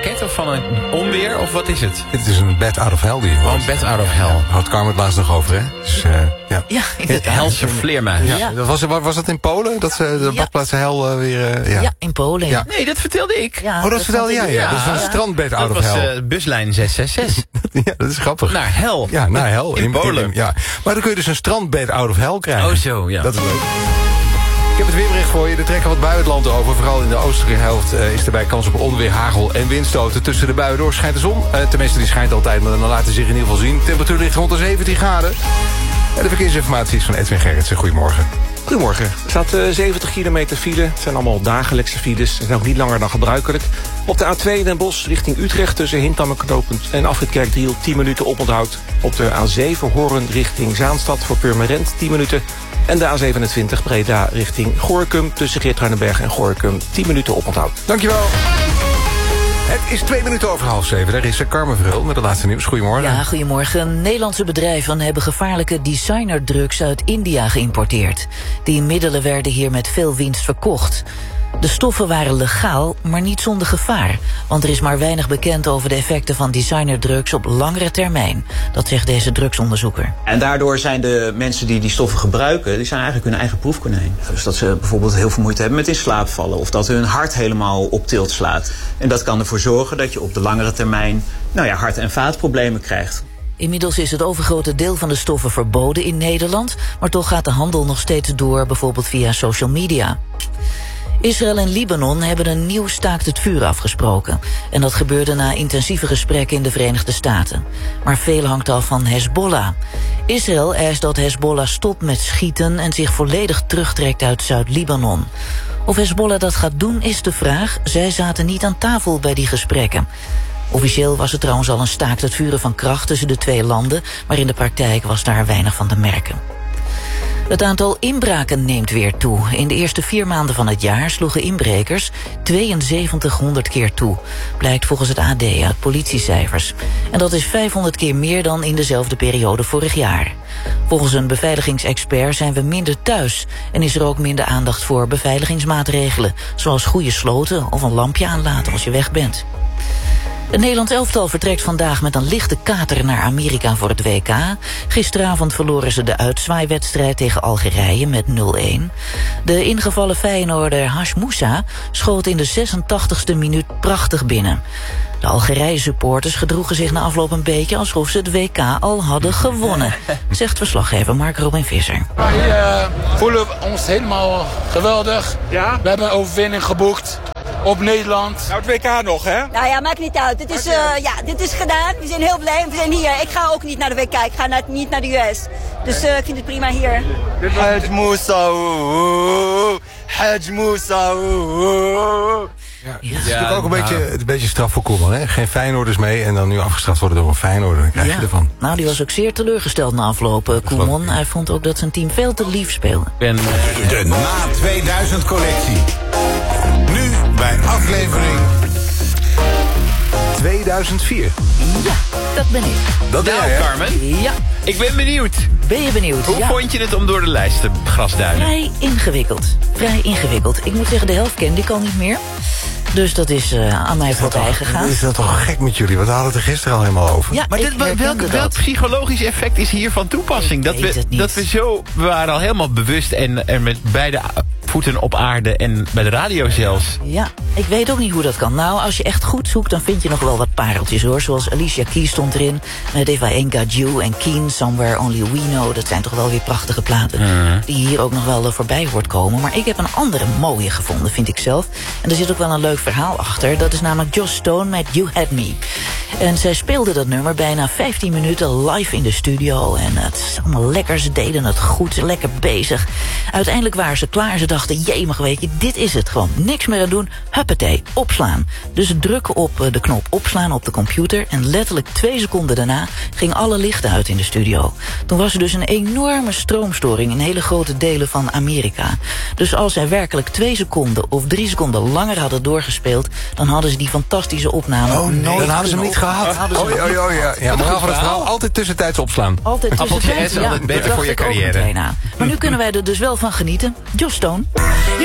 raket of van een onweer? Of wat is het? Het is een bed out of hell die je hoort. Een bed out of hell. Ja, had Carmen het laatst nog over, hè? Dus, ja. Ja, inderdaad. Helse vleermuis. Ja. Was dat in Polen? Dat ze de badplaats hel weer... Ja, in Polen. Ja. Nee, dat vertelde ik. Ja, Oh, dat vertelde jij, ja. Ja. Dat is een strandbed out Dat of was hell. buslijn 666. Ja, dat is grappig. Naar hel. Ja, naar hel. In Polen. Ja. Maar dan kun je dus een strandbed out of hell krijgen. Oh zo, ja. Dat is leuk. Ik heb het weerbericht voor je. Er trekken wat buien het land over. Vooral in de oostelijke helft is erbij kans op onweer, hagel en windstoten. Tussen de buien door schijnt de zon. Tenminste, die schijnt altijd, maar dan laat hij zich in ieder geval zien. Temperatuur ligt rond de 17 graden. En de verkeersinformatie is van Edwin Gerritsen. Goedemorgen. Goedemorgen. Er staat 70 kilometer file. Het zijn allemaal dagelijkse files. Ze zijn ook niet langer dan gebruikelijk. Op de A2 Den Bosch richting Utrecht tussen Hintham Knooppunt en Afrit Kerkdriel 10 minuten oponthoud. Op de A7 Hoorn richting Zaanstad voor Purmerend 10 minuten. En de A27 Breda richting Gorinchem tussen Geertruidenberg en Gorinchem 10 minuten oponthoud. Dankjewel. Het is 2 minuten over 6:30. Daar is Carmen Verheul met het laatste nieuws. Goedemorgen. Ja, goedemorgen. Nederlandse bedrijven hebben gevaarlijke designerdrugs uit India geïmporteerd. Die middelen werden hier met veel winst verkocht. De stoffen waren legaal, maar niet zonder gevaar. Want er is maar weinig bekend over de effecten van designerdrugs op langere termijn. Dat zegt deze drugsonderzoeker. En daardoor zijn de mensen die die stoffen gebruiken, die zijn eigenlijk hun eigen proefkonijn. Dus dat ze bijvoorbeeld heel veel moeite hebben met in slaap vallen. Of dat hun hart helemaal op tilt slaat. En dat kan ervoor zorgen dat je op de langere termijn hart- en vaatproblemen krijgt. Inmiddels is het overgrote deel van de stoffen verboden in Nederland, maar toch gaat de handel nog steeds door, bijvoorbeeld via social media. Israël en Libanon hebben een nieuw staakt het vuur afgesproken. En dat gebeurde na intensieve gesprekken in de Verenigde Staten. Maar veel hangt af van Hezbollah. Israël eist dat Hezbollah stopt met schieten en zich volledig terugtrekt uit Zuid-Libanon. Of Hezbollah dat gaat doen is de vraag. Zij zaten niet aan tafel bij die gesprekken. Officieel was er trouwens al een staakt het vuren van kracht tussen de twee landen, maar in de praktijk was daar weinig van te merken. Het aantal inbraken neemt weer toe. In de eerste 4 maanden van het jaar sloegen inbrekers 7200 keer toe. Blijkt volgens het AD uit politiecijfers. En dat is 500 keer meer dan in dezelfde periode vorig jaar. Volgens een beveiligingsexpert zijn we minder thuis. En is er ook minder aandacht voor beveiligingsmaatregelen. Zoals goede sloten of een lampje aanlaten als je weg bent. Het Nederlands elftal vertrekt vandaag met een lichte kater naar Amerika voor het WK. Gisteravond verloren ze de uitzwaaiwedstrijd tegen Algerije met 0-1. De ingevallen Feyenoorder Hash Moussa schoot in de 86e minuut prachtig binnen. De Algerije-supporters gedroegen zich na afloop een beetje alsof ze het WK al hadden gewonnen, zegt verslaggever Mark Robin Visser. Wij voelen ons helemaal geweldig. Ja? We hebben een overwinning geboekt op Nederland. Nou, het WK nog, hè? Nou ja, maakt niet uit. Dit is gedaan. We zijn heel blij. We zijn hier. Ik ga ook niet naar de WK. Ik ga niet naar de US. Dus ik vind het prima hier. Haj Moussa, Haj Moussa. Ja, het is natuurlijk ook een beetje straf voor Koeman, hè? Geen Feyenoorders mee en dan nu afgestraft worden door een Feyenoorder. Dan krijg je ervan. Nou, die was ook zeer teleurgesteld na afloop, Koeman. Hij vond ook dat zijn team veel te lief speelde. De Na 2000 collectie. Nu bij aflevering 2004. Ja, dat ben ik. Dat ben jij, hè? Carmen. Ja. Ik ben benieuwd. Ben je benieuwd? Hoe vond je het om door de lijst te grasduinen? Vrij ingewikkeld. Ik moet zeggen, de helft kende ik al niet meer. Dus dat is aan mij voorbij gegaan. Is dat toch gek met jullie? Want we hadden het er gisteren al helemaal over. Ja, Maar welk psychologisch effect is hier van toepassing? We waren al helemaal bewust en er met beide voeten op aarde en bij de radio zelfs. Ja, ik weet ook niet hoe dat kan. Nou, als je echt goed zoekt, dan vind je nog wel wat pareltjes, hoor. Zoals Alicia Keys stond erin, met If I Ain't Got You en Keen, Somewhere Only We Know. Dat zijn toch wel weer prachtige platen die hier ook nog wel voorbij hoort komen. Maar ik heb een andere mooie gevonden, vind ik zelf. En er zit ook wel een leuk verhaal achter. Dat is namelijk Joss Stone met You Had Me. En zij speelde dat nummer bijna 15 minuten live in de studio. En het is allemaal lekker, ze deden het goed, lekker bezig. Uiteindelijk waren ze klaar, ze dachten, jemig, weet je, dit is het gewoon. Niks meer aan doen, huppatee, opslaan. Dus drukken op de knop opslaan op de computer. En letterlijk 2 seconden daarna ging alle lichten uit in de studio. Toen was er dus een enorme stroomstoring in hele grote delen van Amerika. Dus als zij werkelijk 2 seconden of 3 seconden langer hadden doorgespeeld, dan hadden ze die fantastische opname nooit. Dan hadden ze hem niet gehad. Ja, moraal van het verhaal, altijd tussentijds opslaan. Altijd tussentijds, altijd beter voor je carrière. Maar nu kunnen wij er dus wel van genieten. Joss Stone.